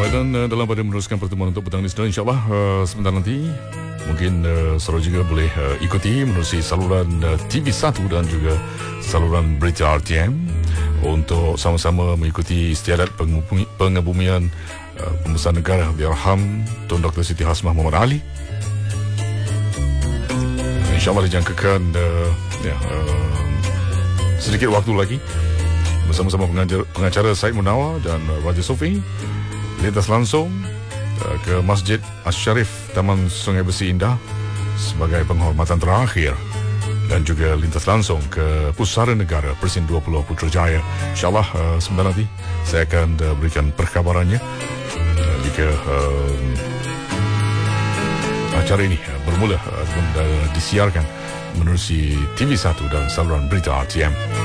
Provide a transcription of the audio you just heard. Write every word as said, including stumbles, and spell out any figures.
Dan uh, dalam pada meneruskan pertemuan untuk petang ini, saudara, insyaAllah uh, sebentar nanti mungkin uh, saudara juga boleh uh, ikuti menerusi saluran uh, T V satu dan juga saluran Berita R T M untuk sama-sama mengikuti istiadat pengubumi, pengebumian uh, Pembesar Negara Allahyarham Tun Doktor Siti Hasmah Muhammad Ali. InsyaAllah dijangkakan uh, ya, uh, sedikit waktu lagi bersama-sama pengacara, pengacara Said Munawar dan uh, Raja Sofi lintas langsung uh, ke Masjid Asy-Syarif Taman Sungai Besi Indah sebagai penghormatan terakhir, dan juga lintas langsung ke Pusara Negara Persin dua puluh Putrajaya. InsyaAllah uh, sebentar nanti saya akan uh, berikan perkabarannya uh, jika uh, acara ini uh, bermula uh, uh, disiarkan menerusi T V satu dan saluran Berita R T M.